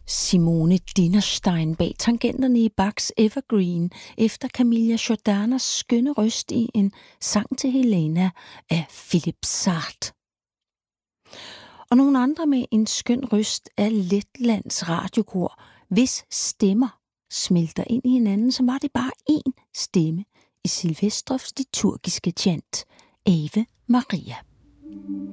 Simone Dinnerstein bag tangenterne i Bachs Evergreen efter Camilla Jordanas skønne røst i en sang til Helena af Philip Sartre. Og nogle andre med en skøn røst af Letlands radiokor, hvis stemmer smelter ind i hinanden, så var det bare én stemme i Silvestrovs liturgiske chant, Ave Maria.